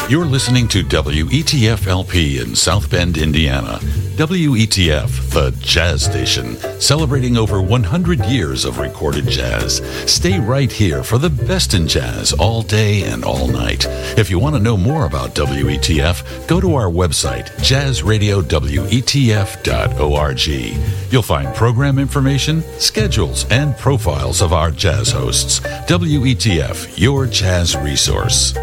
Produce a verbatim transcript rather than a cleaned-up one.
You're listening to W E T F L P in South Bend, Indiana. W E T F, the jazz station, celebrating over one hundred years of recorded jazz. Stay right here for the best in jazz all day and all night. If you want to know more about W E T F, go to our website, jazz radio w e t f dot org. You'll find program information, schedules, and profiles of our jazz hosts. W E T F, your jazz resource.